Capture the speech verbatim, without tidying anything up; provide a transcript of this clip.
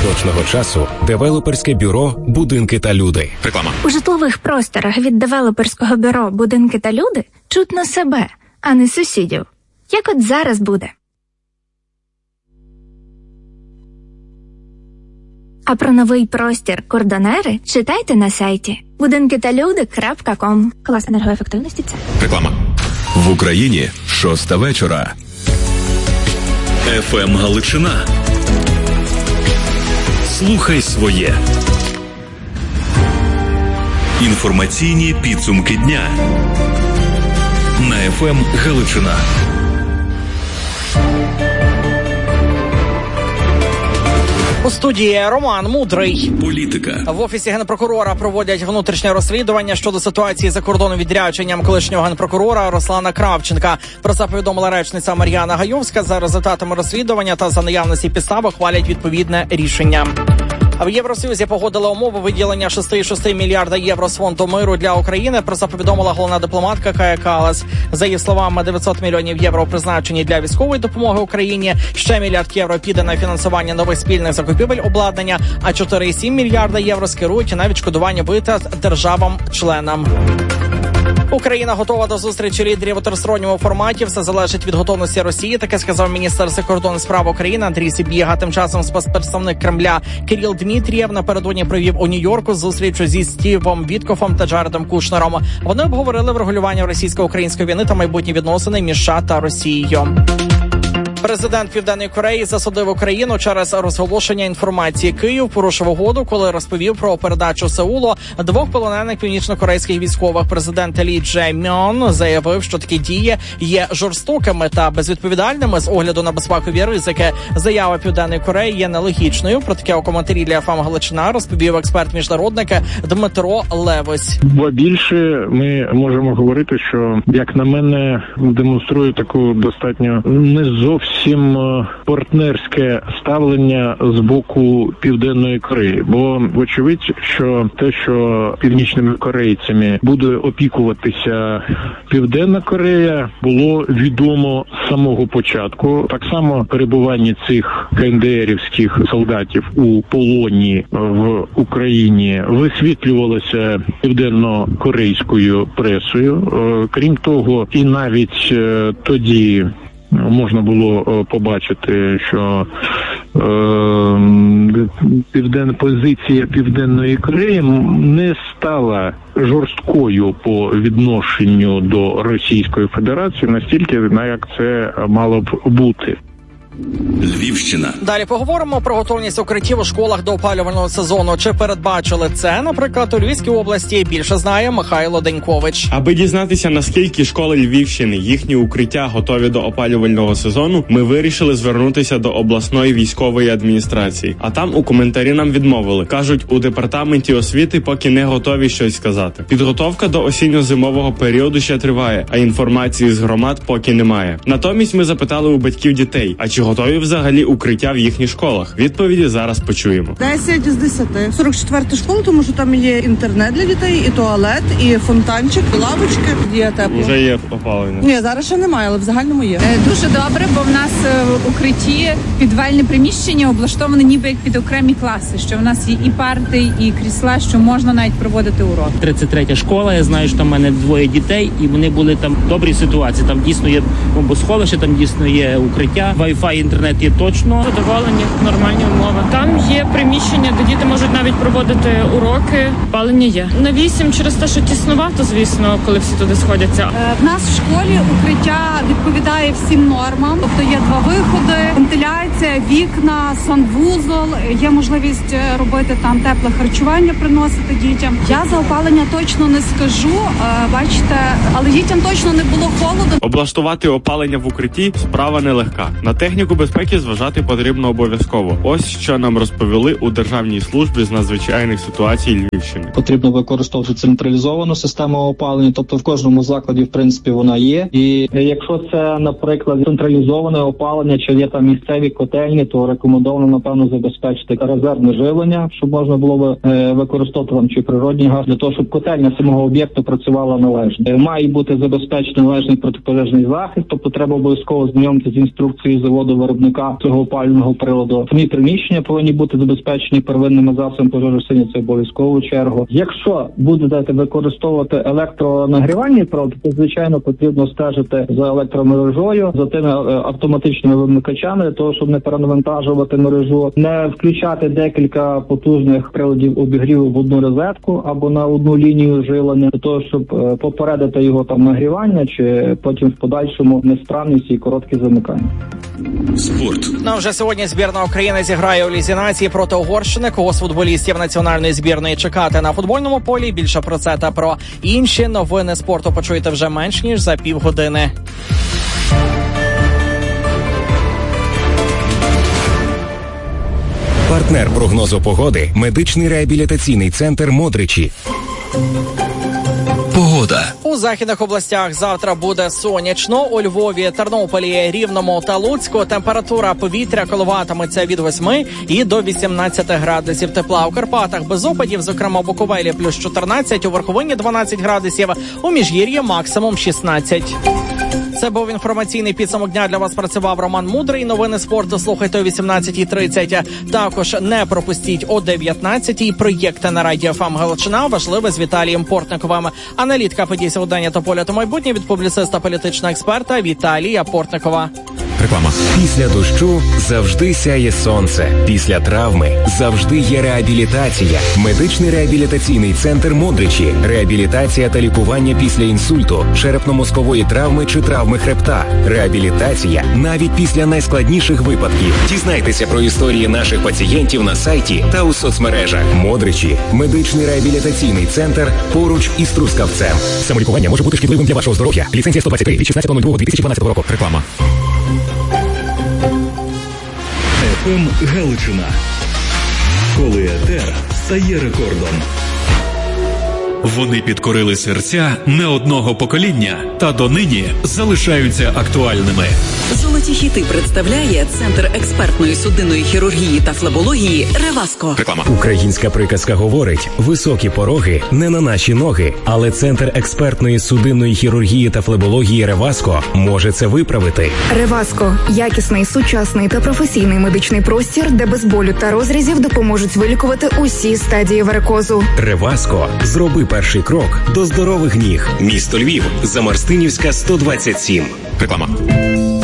поточного часу девелоперське бюро «Будинки та люди». Реклама. У житлових просторах від девелоперського бюро «Будинки та люди» чутно себе, а не сусідів. Як от зараз буде. А про новий простір «Кордонери» читайте на сайті будинки та люди крапка ком. Клас енергоефективності це. Реклама. В Україні шоста вечора. еф ем Галичина. Слухай своє. Інформаційні підсумки дня на еф ем Галичина. У студії Роман Мудрий. Політика. В Офісі Генпрокурора проводять внутрішнє розслідування щодо ситуації за кордоном відрядженням колишнього генпрокурора Руслана Кравченка. Про це повідомила речниця Мар'яна Гайовська. За результатами розслідування та за наявності підстав ухвалять відповідне рішення. В Євросоюзі погодили умови виділення шість цілих шість мільярда євро з фонду миру для України. Про це повідомила головна дипломатка Кая Каллас. За її словами, дев'ятсот мільйонів євро призначені для військової допомоги Україні. Ще мільярд євро піде на фінансування нових спільних закупівель обладнання, а чотири цілих сім мільярда євро скерують на відшкодування витрат державам-членам. Україна готова до зустрічі лідерів у тристоронньому форматі. Все залежить від готовності Росії, таке сказав міністр закордонних справ України Андрій Сибіга. Тим часом спецпредставник Кремля Кирил Дмитрієв напередодні провів у Нью-Йорку зустріч зі Стівом Віткофом та Джаредом Кушнером. Вони обговорили врегулювання російсько-української війни та майбутні відносини між США та Росією. Президент Південної Кореї засудив Україну через розголошення інформації. Київ порушив угоду, коли розповів про передачу Сеулу двох полонених північно-корейських військових. Президент Лі Дже Мьон заявив, що такі дії є жорстокими та безвідповідальними з огляду на безпекові ризики. Заява Південної Кореї є нелогічною. Про таке у коментарі для еф ем Галичина розповів експерт-міжнародник Дмитро Левось. Бо більше ми можемо говорити, що, як на мене, демонструє таку достатньо не зовсім Всім партнерське ставлення з боку Південної Кореї. Бо, вочевидь, що те, що північними корейцями буде опікуватися Південна Корея, було відомо з самого початку. Так само перебування цих КНДРівських солдатів у полоні в Україні висвітлювалося південно-корейською пресою. Крім того, і навіть тоді можна було побачити, що е, південна позиція Південної Кореї не стала жорсткою по відношенню до Російської Федерації настільки, як це мало б бути. Львівщина. Далі поговоримо про готовність укриттів у школах до опалювального сезону. Чи передбачили це, наприклад, у Львівській області? Більше знає Михайло Денькович. Аби дізнатися, наскільки школи Львівщини, їхні укриття готові до опалювального сезону, ми вирішили звернутися до обласної військової адміністрації. А там у коментарі нам відмовили. Кажуть, у департаменті освіти поки не готові щось сказати. Підготовка до осінньо-зимового періоду ще триває, а інформації з громад поки немає. Натомість ми запитали у батьків дітей, а чи готові взагалі укриття в їхніх школах? Відповіді зараз почуємо. десять з десяти. сорок четверта школа, тому що там є інтернет для дітей, і туалет, і фонтанчик, і лавочки. Є тепло. Вже є опалення? Ні, зараз ще немає, але в загальному є. Дуже добре, бо в нас в укритті підвальне приміщення облаштоване ніби як під окремі класи, що в нас є і парти, і крісла, що можна навіть проводити уроки. тридцять третя школа, я знаю, що там в мене двоє дітей, і вони були там в добрій ситуації. Там дійсно є бомбосховище, там дійсно є укриття, Wi-Fi, інтернет є точно. Задоволені, нормальні умови. Там є приміщення, де діти можуть навіть проводити уроки. Палення є. На вісім через те, що тіснувато, звісно, коли всі туди сходяться. В нас в школі укриття відповідає всім нормам. Тобто є два виходи, вентиляція, вікна, санвузол, є можливість робити там тепле харчування, приносити дітям. Я за опалення точно не скажу, бачите, але дітям точно не було холоду. Облаштувати опалення в укритті – справа нелегка. На техніку безпеки зважати потрібно обов'язково. Ось що нам розповіли у Державній службі з надзвичайних ситуацій Львівщини. Потрібно використовувати централізовану систему опалення, тобто в кожному закладі, в принципі, вона є. І якщо це, наприклад, централізоване опалення, чи є там місцеві котельні, то рекомендовано, напевно, забезпечити резервне живлення, щоб можна було е, використовувати там чи природній газ, для того, щоб котельня самого об'єкту працювала належно. Е, має бути забезпечений належний протипожежний захист, тобто треба обов'язково знайомитися з інструкцією заводу до виробника цього опалювального приладу. Самі приміщення повинні бути забезпечені первинними засобами пожежогасіння, це обов'язкову чергу. Якщо будете використовувати електронагрівальний прилад, то, звичайно, потрібно стежити за електромережою, за тими автоматичними вимикачами, для того, щоб не перенавантажувати мережу, не включати декілька потужних приладів обігріву в одну розетку або на одну лінію жилення, для того, щоб попередити його там нагрівання, чи потім в подальшому несправність і короткі замикання. Спорт. Ну, вже сьогодні збірна України зіграє у Лізі нації проти Угорщини. Кого з футболістів національної збірної чекати на футбольному полі? Більше про це та про інші новини спорту почуєте вже менш ніж за півгодини. Партнер прогнозу погоди – медичний реабілітаційний центр «Модричі». Погода. У західних областях завтра буде сонячно. У Львові, Тернополі, Рівному та Луцьку температура повітря коливатиметься від восьми і до вісімнадцяти градусів тепла. У Карпатах без опадів, зокрема в Буковелі плюс чотирнадцять, у Верховині дванадцять градусів, у Міжгір'ї максимум шістнадцять. Це був інформаційний підсумок дня. Для вас працював Роман Мудрий. Новини спорту слухайте о вісімнадцятій тридцять. Також не пропустіть о дев'ятнадцятій проєкти на Радіо еф ем Галичина. Важливе з Віталієм Портниковим. Аналітика подій сьогодення та поля та майбутнє від публіциста, політичного експерта Віталія Портникова. Реклама. Після дощу завжди сяє сонце. Після травми завжди є реабілітація. Медичний реабілітаційний центр «Модричі». Реабілітація та лікування після інсульту, черепно-мозкової травми чи травми хребта. Реабілітація навіть після найскладніших випадків. Дізнайтеся про історії наших пацієнтів на сайті та у соцмережах. «Модричі» – медичний реабілітаційний центр поруч із Трускавцем. Самолікування може бути шкідливим для вашого здоров'я. Ліцензія сто двадцять три від шістнадцятого лютого дві тисячі дванадцятого року. Реклама. еф ем Галичина. Коли етер стає рекордом. Вони підкорили серця не одного покоління та донині залишаються актуальними. Золоті хіти представляє Центр експертної судинної хірургії та флебології «Реваско». Реклама. Українська приказка говорить: високі пороги не на наші ноги. Але Центр експертної судинної хірургії та флебології «Реваско» може це виправити. «Реваско» – якісний, сучасний та професійний медичний простір, де без болю та розрізів допоможуть вилікувати усі стадії варикозу. «Реваско» – зроби перший крок до здорових ніг. Місто Львів, Замарстинівська, сто двадцять сім. Реклама.